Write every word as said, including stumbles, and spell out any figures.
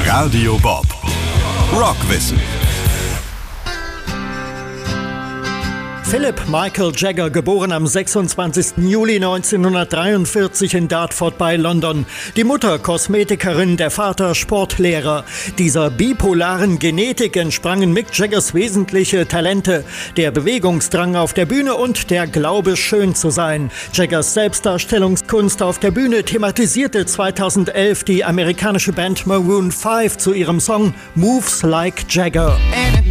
Radio Bob. Rockwissen. Philip Michael Jagger, geboren am sechsundzwanzigsten Juli neunzehnhundertdreiundvierzig in Dartford bei London. Die Mutter Kosmetikerin, der Vater Sportlehrer. Dieser bipolaren Genetik entsprangen Mick Jaggers wesentliche Talente: der Bewegungsdrang auf der Bühne und der Glaube, schön zu sein. Jaggers Selbstdarstellungskunst auf der Bühne thematisierte zweitausendelf die amerikanische Band Maroon five zu ihrem Song Moves Like Jagger.